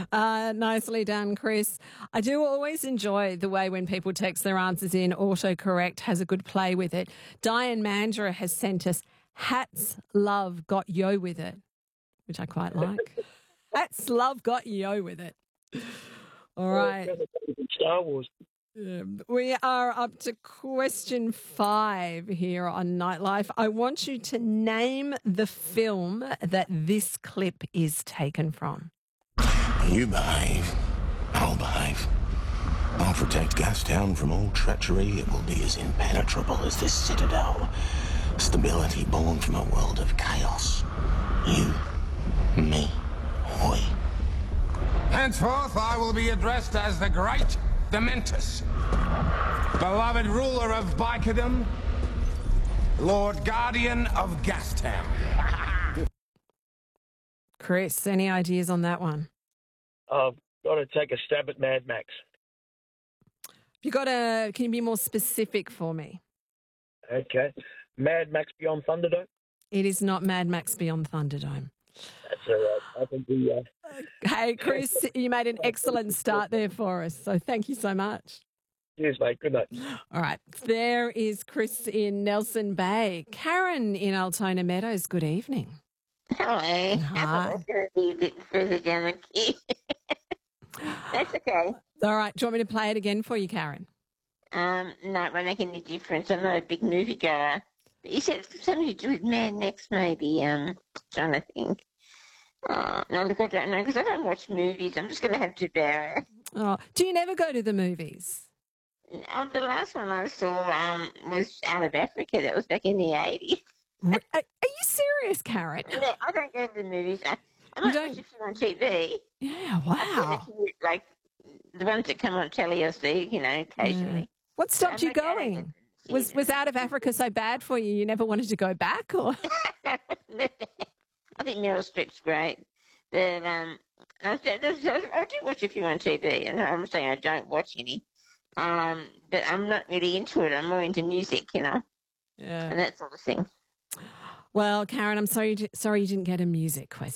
Nicely done, Chris. I do always enjoy the way when people text their answers in, autocorrect has a good play with it. Diane Mandra has sent us, Hats Love got yo with it, which I quite like. Hats Love got yo with it. All right. Star Wars. We are up to question 5 here on Nightlife. I want you to name the film that this clip is taken from. You behave, I'll behave. I'll protect Gastown from all treachery. It will be as impenetrable as this citadel. Stability born from a world of chaos. You, me, we. Henceforth, I will be addressed as the Great Dementus, beloved ruler of Bicodum, Lord Guardian of Gastown. Chris, any ideas on that one? I've got to take a stab at Mad Max. Can you be more specific for me? Okay. Mad Max Beyond Thunderdome? It is not Mad Max Beyond Thunderdome. That's all right. I think the... Hey, Chris, you made an excellent start there for us, so thank you so much. Cheers, mate. Good night. All right, there is Chris in Nelson Bay. Karen in Altona Meadows, good evening. Hello. I thought I was going to be a bit further down the queue. That's okay. All right, do you want me to play it again for you, Karen? No, it won't make any difference. I'm not a big movie goer. But you said something to do with Mad Max, maybe. Trying to think. No, look, I don't know, because I don't watch movies. I'm just going to have to bear it. Oh, do you never go to the movies? The last one I saw was Out of Africa. That was back in the 80s. Are you serious, Karen? No, I don't go to the movies. I might watch it on TV. Yeah, wow. Like the ones that come on telly or see, occasionally. Yeah. What stopped you going? Was Out of Africa so bad for you? You never wanted to go back, or? I think Meryl Streep's great, but I do watch a few on TV, and I'm saying I don't watch any. But I'm not really into it. I'm more into music, Yeah, and that sort of thing. Well, Karen, I'm sorry you didn't get a music